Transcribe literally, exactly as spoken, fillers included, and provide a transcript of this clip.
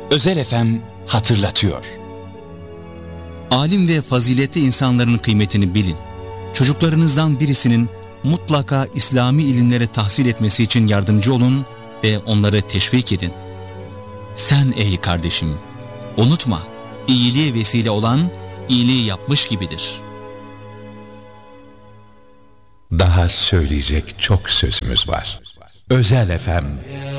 Özel F M hatırlatıyor. Alim ve faziletli insanların kıymetini bilin. Çocuklarınızdan birisinin mutlaka İslami ilimlere tahsil etmesi için yardımcı olun ve onları teşvik edin. Sen ey kardeşim, unutma, iyiliğe vesile olan iyiliği yapmış gibidir. Daha söyleyecek çok sözümüz var. Özel F M